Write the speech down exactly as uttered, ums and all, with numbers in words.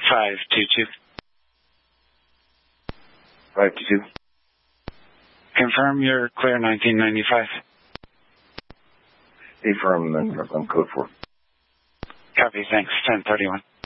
five two two. five two two. Confirm you're clear nineteen ninety-five. Affirm, then confirm code four. Copy, thanks. ten thirty-one.